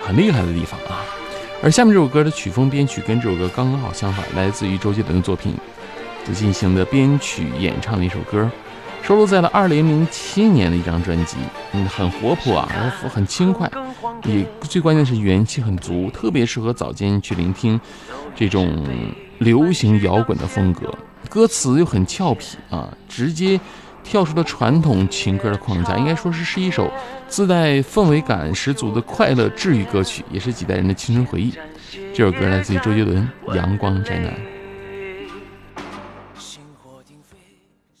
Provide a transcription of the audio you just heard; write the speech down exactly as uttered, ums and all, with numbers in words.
很厉害的地方啊。而下面这首歌的曲风编曲跟这首歌刚刚好相反，来自于周杰伦的作品自进行的编曲演唱的一首歌，收录在了二零零七年的一张专辑。嗯，很活泼啊，很轻快，也最关键是元气很足，特别适合早间去聆听这种流行摇滚的风格。歌词又很俏皮啊，直接跳出了传统情歌的框架，应该说是是一首自带氛围感十足的快乐治愈歌曲，也是几代人的青春回忆。这首歌来自于周杰伦《阳光宅男》。